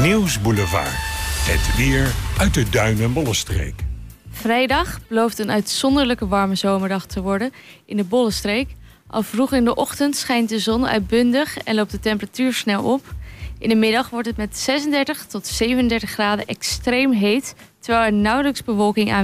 Nieuwsboulevard. Het weer uit de Duin- en Bollenstreek. Vrijdag belooft een uitzonderlijke warme zomerdag te worden in de Bollenstreek. Al vroeg in de ochtend schijnt de zon uitbundig en loopt de temperatuur snel op. In de middag wordt het met 36 tot 37 graden extreem heet, terwijl er nauwelijks bewolking aanwezig is.